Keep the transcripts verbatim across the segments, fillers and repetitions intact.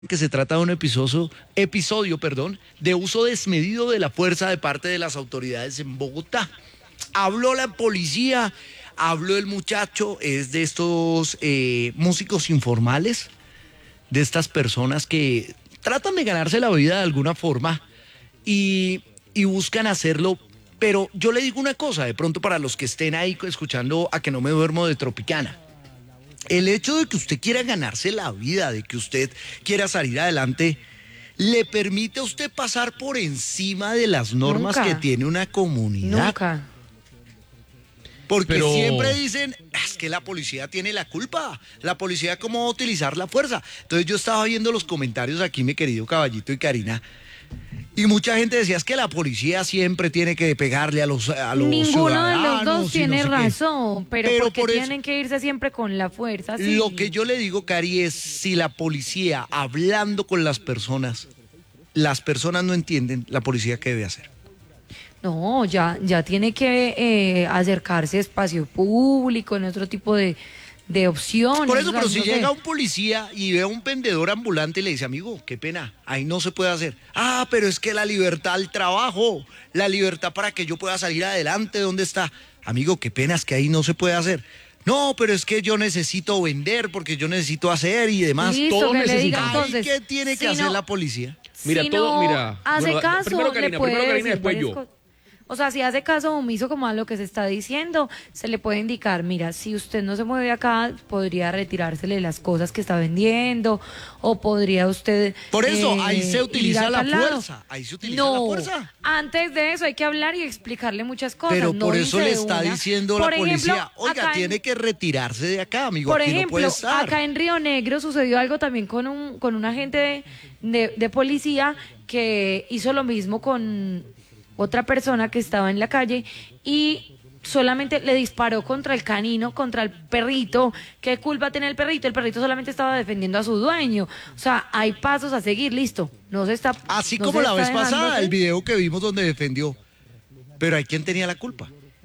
que se trata de un episodio, episodio, perdón, de uso desmedido de la fuerza de parte de las autoridades en Bogotá. Habló la policía, habló el muchacho, es de estos eh, músicos informales, de estas personas que tratan de ganarse la vida de alguna forma y, y buscan hacerlo. Pero yo le digo una cosa, de pronto para los que estén ahí escuchando A Que No Me Duermo de Tropicana. El hecho de que usted quiera ganarse la vida, de que usted quiera salir adelante, le permite a usted pasar por encima de las normas Nunca. que tiene una comunidad. Nunca. Porque Pero... siempre dicen, es que la policía tiene la culpa, la policía cómo va a utilizar la fuerza. Entonces yo estaba viendo los comentarios aquí, mi querido Caballito y Karina, y mucha gente decía, es que la policía siempre tiene que pegarle a los, a los Ninguno de ciudadanos. los dos y tiene no sé qué. razón, pero, Pero ¿por qué por eso- tienen que irse siempre con la fuerza? Sí. Lo que yo le digo, Cari, es si la policía, hablando con las personas, las personas no entienden, la policía, ¿qué debe hacer? No, ya, ya tiene que eh, acercarse a espacio público, en otro tipo de, de opciones. Por eso, o sea, pero si no sé. llega un policía y ve a un vendedor ambulante y le dice, amigo, qué pena, ahí no se puede hacer. Ah, pero es que la libertad al trabajo, la libertad para que yo pueda salir adelante, ¿dónde está? Amigo, qué pena, es que ahí no se puede hacer. No, pero es que yo necesito vender porque yo necesito hacer y demás. Listo, todos que le diga necesitamos. Ay, entonces. ¿qué tiene que si hacer no- la policía? Mira, si todo- no mira, hace bueno, caso, primero Karina, le puede primero Karina, decir después varias yo. cosas. O sea, si hace caso omiso como a lo que se está diciendo, se le puede indicar, mira, si usted no se mueve acá, podría retirársele las cosas que está vendiendo, o podría usted... Por eso, eh, ahí se ir utiliza a la tal lado. fuerza, ahí se utiliza no, la fuerza. Antes de eso hay que hablar y explicarle muchas cosas. Pero no por eso irse le de está una. diciendo Por la ejemplo, policía, oiga, acá en- tiene que retirarse de acá, amigo, Por aquí no puede ejemplo, estar. acá en Río Negro sucedió algo también con un, con un agente de, de, de policía que hizo lo mismo con otra persona que estaba en la calle y solamente le disparó contra el canino, contra el perrito. ¿Qué culpa tiene el perrito? El perrito solamente estaba defendiendo a su dueño. O sea, hay pasos a seguir, listo. No se está... Así no como se la está vez dejando pasada, hacer. el video que vimos donde defendió. Pero ¿hay quién tenía la culpa?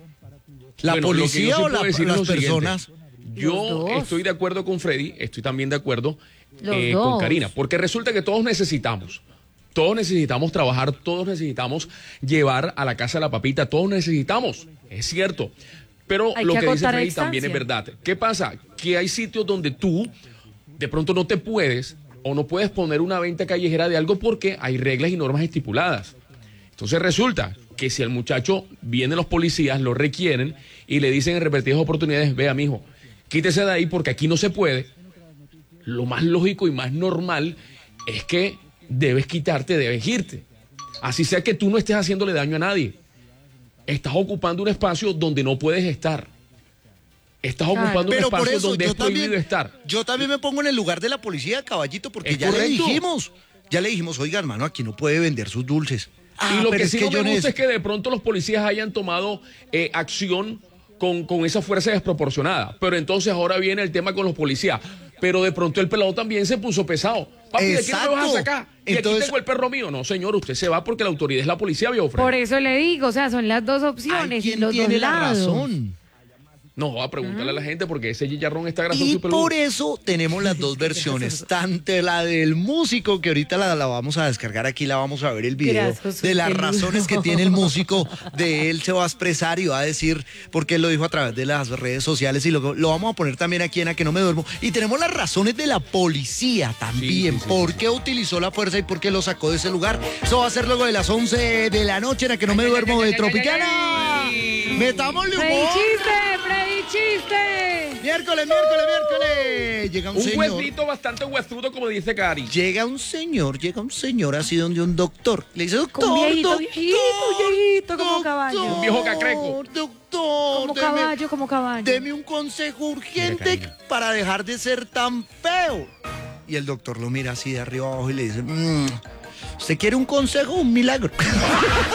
¿La Bueno, lo que yo policía sí o puedo la- decir es las lo siguiente. personas? Los Yo dos. estoy de acuerdo con Freddy, estoy también de acuerdo Los eh, dos. con Karina, porque resulta que todos necesitamos, todos necesitamos trabajar, todos necesitamos llevar a la casa la papita, todos necesitamos, es cierto. Pero Hay lo que que, dice acotar Freddy distancia. también es verdad. ¿Qué pasa? Que hay sitios donde tú de pronto no te puedes o no puedes poner una venta callejera de algo porque hay reglas y normas estipuladas. Entonces resulta que si el muchacho vienen los policías, lo requieren y le dicen en repetidas oportunidades, vea, mijo, quítese de ahí porque aquí no se puede, lo más lógico y más normal es que debes quitarte, debes irte. Así sea que tú no estés haciéndole daño a nadie. Estás ocupando un espacio donde no puedes estar. Estás Claro. ocupando un Pero por espacio eso donde yo es prohibido también, estar. yo también me pongo en el lugar de la policía, Caballito, porque Es ya le correcto. dijimos, ya le dijimos, oiga, hermano, aquí no puede vender sus dulces. Ah, y lo pero que es sí que no yo me gusta neces- es que de pronto los policías hayan tomado eh, acción con, con esa fuerza desproporcionada. Pero entonces ahora viene el tema con los policías. Pero de pronto el pelado también se puso pesado. Papi, ¿de qué no me vas a Exacto. sacar? Y Entonces- aquí tengo el perro mío. No, señor, usted se va porque la autoridad es la policía, viejo Fred. Por eso le digo, o sea, son las dos Ay, opciones y ¿quién los tiene dos la lados. razón? No, va a preguntarle a la gente porque ese chicharrón está grasoso Y y peludo. por eso tenemos las dos versiones, tanto la del músico, que ahorita la, la vamos a descargar aquí, la vamos a ver el video, Grasoso de las peludo. razones que tiene el músico, de él se va a expresar y va a decir, porque él lo dijo a través de las redes sociales, y lo, lo vamos a poner también aquí en A Que No Me Duermo. Y tenemos las razones de la policía también, Sí, sí, sí, por sí. qué utilizó la fuerza y por qué lo sacó de ese lugar. Eso va a ser luego de las once de la noche en A Que No Me Duermo de Tropicana. ¡Metámosle Freddy humor! chiste, Freddy chiste. Miércoles, miércoles, miércoles. Llega un, Un señor. huesito bastante huesudo, como dice Cari. Llega un señor, llega un señor así donde un doctor. Le dice, doctor, Un viejito, doctor, viejito, viejito, como caballo. Un viejo cacreco. Doctor, Como deme- caballo, como caballo. deme un consejo urgente Mira, cariño. para dejar de ser tan feo. Y el doctor lo mira así de arriba abajo y le dice, "Mm, ¿usted quiere un consejo o un milagro?"